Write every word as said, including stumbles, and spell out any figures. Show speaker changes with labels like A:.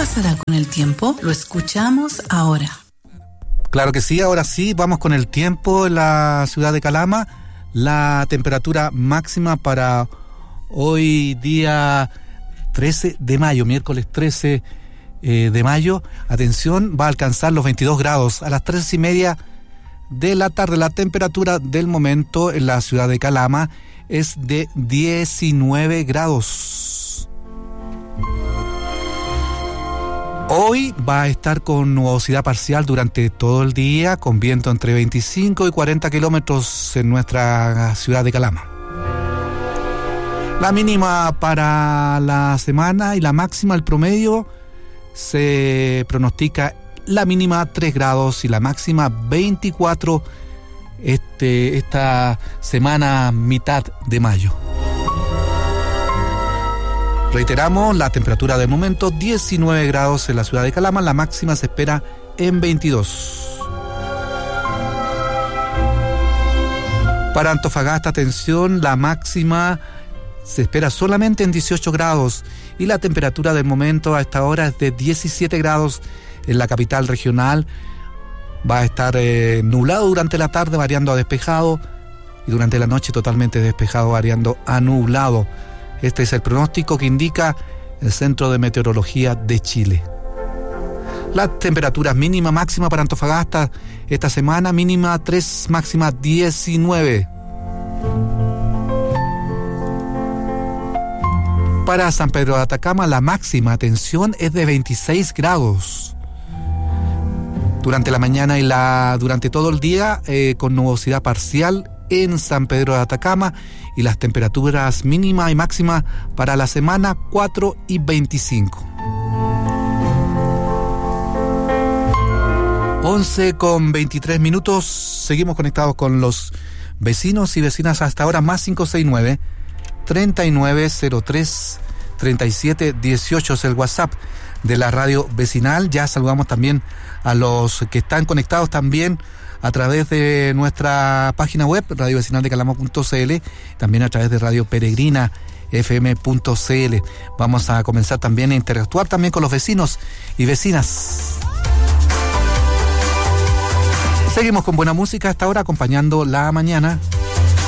A: pasará con el tiempo? Lo escuchamos ahora.
B: Claro que sí, ahora sí, vamos con el tiempo en la ciudad de Calama. La temperatura máxima para hoy día trece de mayo, miércoles trece eh, de mayo, atención, va a alcanzar los veintidós grados. A las tres y media de la tarde, la temperatura del momento en la ciudad de Calama es de diecinueve grados. Hoy va a estar con nubosidad parcial durante todo el día, con viento entre veinticinco y cuarenta kilómetros en nuestra ciudad de Calama. La mínima para la semana y la máxima, el promedio, se pronostica la mínima tres grados y la máxima veinticuatro este, esta semana mitad de mayo. Reiteramos, la temperatura del momento diecinueve grados en la ciudad de Calama, la máxima se espera en veintidós. Para Antofagasta, atención, la máxima se espera solamente en dieciocho grados y la temperatura del momento a esta hora es de diecisiete grados en la capital regional. Va a estar eh, nublado durante la tarde, variando a despejado, y durante la noche totalmente despejado, variando a nublado. Este es el pronóstico que indica el Centro de Meteorología de Chile. Las temperaturas mínima, máxima para Antofagasta esta semana, mínima tres, máxima diecinueve. Para San Pedro de Atacama, la máxima, atención, es de veintiséis grados. Durante la mañana y la durante todo el día, eh, con nubosidad parcial en San Pedro de Atacama, y las temperaturas mínima y máxima para la semana cuatro y veinticinco. once con veintitrés minutos, seguimos conectados con los vecinos y vecinas hasta ahora, más cinco seis nueve, treinta y nueve cero tres, treinta y siete dieciocho es el WhatsApp de la radio vecinal. Ya saludamos también a los que están conectados también a través de nuestra página web, radio vecinal de calama punto c l, también a través de Radio Peregrina f m punto c l. Vamos a comenzar también a interactuar también con los vecinos y vecinas. Seguimos con buena música hasta ahora, acompañando la mañana.